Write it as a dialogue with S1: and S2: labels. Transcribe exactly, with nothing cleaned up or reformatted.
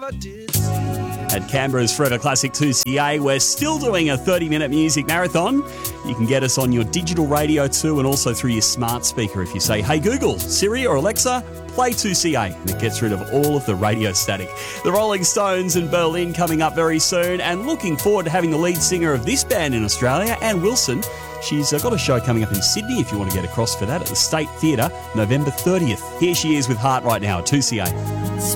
S1: At Canberra's Forever Classic two C A, we're still doing a thirty-minute music marathon. You can get us on your digital radio too, and also through your smart speaker if you say, "Hey Google, Siri or Alexa, play two C A," and it gets rid of all of the radio static. The Rolling Stones in Berlin coming up very soon, and looking forward to having the lead singer of this band in Australia, Ann Wilson. She's got a show coming up in Sydney if you want to get across for that at the State Theatre, November thirtieth. Here she is with Heart right now at two C A.